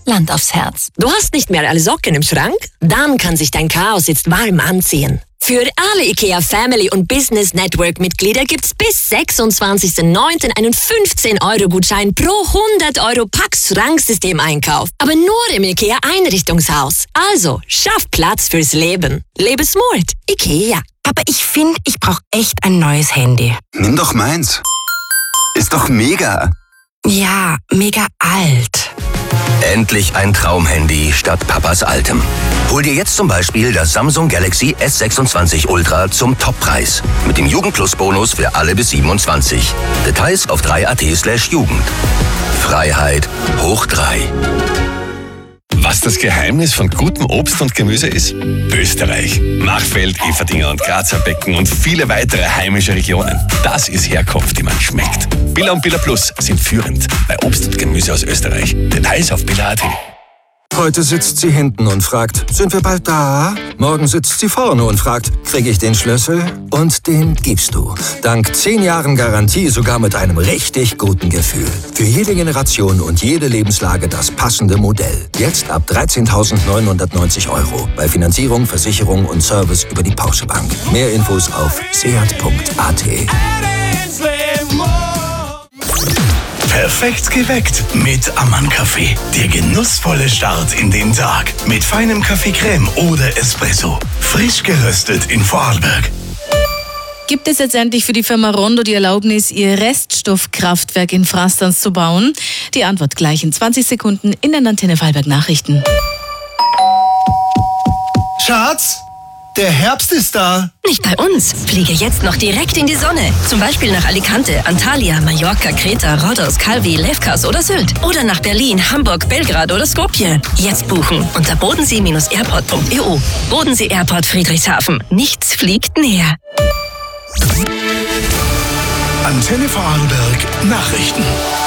Land aufs Herz. Du hast nicht mehr alle Socken im Schrank? Dann kann sich dein Chaos jetzt warm anziehen. Für alle IKEA Family und Business Network Mitglieder gibt's bis 26.09. einen 15-Euro-Gutschein pro 100 Euro Pax-Schranksystem-Einkauf. Aber nur im IKEA Einrichtungshaus. Also, schaff Platz fürs Leben. Lebe smart. IKEA. Aber ich finde, ich brauche echt ein neues Handy. Nimm doch meins. Ist doch mega. Ja, mega alt. Endlich ein Traumhandy statt Papas altem. Hol dir jetzt zum Beispiel das Samsung Galaxy S26 Ultra zum Toppreis. Mit dem Jugendplus-Bonus für alle bis 27. Details auf 3.at/Jugend. Freiheit hoch 3. Was das Geheimnis von gutem Obst und Gemüse ist? Österreich. Machfeld, Everdinger und Grazer Becken und viele weitere heimische Regionen. Das ist Herkunft, die man schmeckt. Billa und Billa Plus sind führend bei Obst und Gemüse aus Österreich. Details auf billa.at. Heute sitzt sie hinten und fragt, sind wir bald da? Morgen sitzt sie vorne und fragt, kriege ich den Schlüssel? Und den gibst du. Dank 10 Jahren Garantie sogar mit einem richtig guten Gefühl. Für jede Generation und jede Lebenslage das passende Modell. Jetzt ab 13.990 €. Bei Finanzierung, Versicherung und Service über die Porsche Bank. Mehr Infos auf seat.at. Perfekt geweckt mit Ammann-Kaffee. Der genussvolle Start in den Tag. Mit feinem Kaffee-Creme oder Espresso. Frisch geröstet in Vorarlberg. Gibt es jetzt endlich für die Firma Rondo die Erlaubnis, ihr Reststoffkraftwerk in Frastanz zu bauen? Die Antwort gleich in 20 Sekunden in den Antenne Vorarlberg Nachrichten. Schatz, der Herbst ist da. Nicht bei uns. Fliege jetzt noch direkt in die Sonne. Zum Beispiel nach Alicante, Antalya, Mallorca, Kreta, Rhodos, Calvi, Lefkas oder Sylt. Oder nach Berlin, Hamburg, Belgrad oder Skopje. Jetzt buchen unter bodensee-airport.eu. Bodensee Airport Friedrichshafen. Nichts fliegt näher. Antenne Vorarlberg Nachrichten.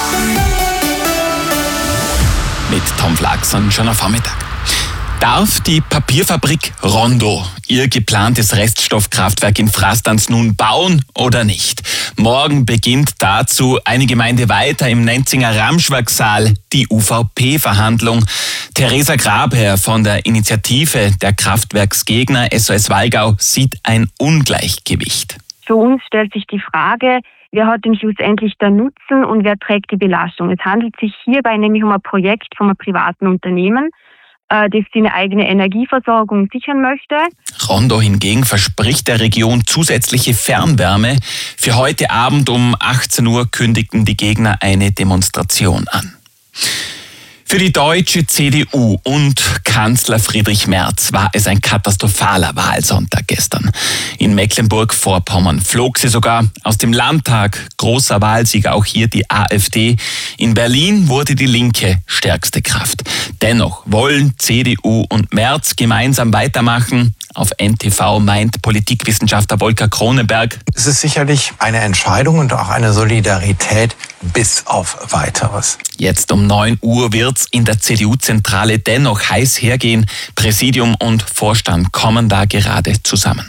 Mit Tom Flachsen schon am Vormittag. Darf die Papierfabrik Rondo ihr geplantes Reststoffkraftwerk in Frastanz nun bauen oder nicht? Morgen beginnt dazu eine Gemeinde weiter im Nenzinger Ramschwerksaal die UVP-Verhandlung. Theresa Grabherr von der Initiative der Kraftwerksgegner SOS Wallgau sieht ein Ungleichgewicht. Für uns stellt sich die Frage, wer hat denn schlussendlich den Nutzen und wer trägt die Belastung? Es handelt sich hierbei nämlich um ein Projekt von einem privaten Unternehmen, das seine eigene Energieversorgung sichern möchte. Rondo hingegen verspricht der Region zusätzliche Fernwärme. Für heute Abend um 18 Uhr kündigten die Gegner eine Demonstration an. Für die deutsche CDU und Kanzler Friedrich Merz war es ein katastrophaler Wahlsonntag gestern. In Mecklenburg-Vorpommern flog sie sogar aus dem Landtag. Großer Wahlsieger auch hier die AfD. In Berlin wurde die Linke stärkste Kraft. Dennoch wollen CDU und Merz gemeinsam weitermachen. Auf NTV meint Politikwissenschaftler Volker Kronenberg: Es ist sicherlich eine Entscheidung und auch eine Solidarität bis auf Weiteres. Jetzt um 9 Uhr wird's in der CDU-Zentrale dennoch heiß hergehen. Präsidium und Vorstand kommen da gerade zusammen.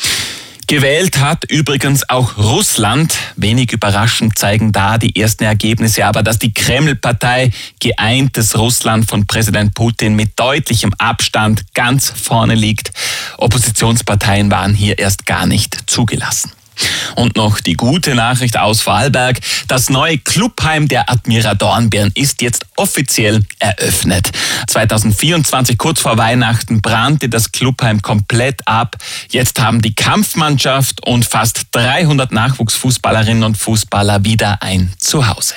Gewählt hat übrigens auch Russland. Wenig überraschend zeigen da die ersten Ergebnisse aber, dass die Kreml-Partei Geeintes Russland von Präsident Putin mit deutlichem Abstand ganz vorne liegt. Oppositionsparteien waren hier erst gar nicht zugelassen. Und noch die gute Nachricht aus Vorarlberg. Das neue Clubheim der Admira Dornbirn ist jetzt offiziell eröffnet. 2024, kurz vor Weihnachten, brannte das Clubheim komplett ab. Jetzt haben die Kampfmannschaft und fast 300 Nachwuchsfußballerinnen und Fußballer wieder ein Zuhause.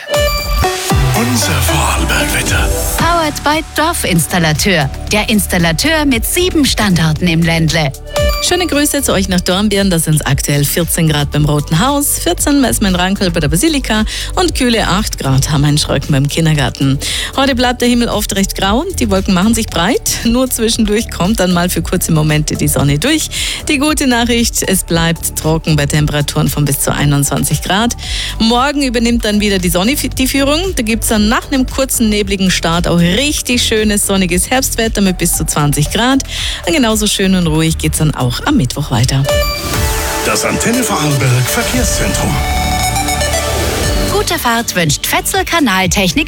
Unser Vorarlberg-Wetter. Powered by Dorfinstallateur. Der Installateur mit 7 Standorten im Ländle. Schöne Grüße zu euch nach Dornbirn. Da sind es aktuell 14 Grad beim Roten Haus, 14 messen wir in Rankel bei der Basilika und kühle 8 Grad haben wir in Schröcken beim Kindergarten. Heute bleibt der Himmel oft recht grau, die Wolken machen sich breit. Nur zwischendurch kommt dann mal für kurze Momente die Sonne durch. Die gute Nachricht, es bleibt trocken bei Temperaturen von bis zu 21 Grad. Morgen übernimmt dann wieder die Sonne die Führung. Da gibt es dann nach einem kurzen nebligen Start auch richtig schönes sonniges Herbstwetter mit bis zu 20 Grad. Und genauso schön und ruhig geht es dann auch am Mittwoch weiter. Das Antenne Vorarlberg Verkehrszentrum. Gute Fahrt wünscht Fetzel Kanaltechnik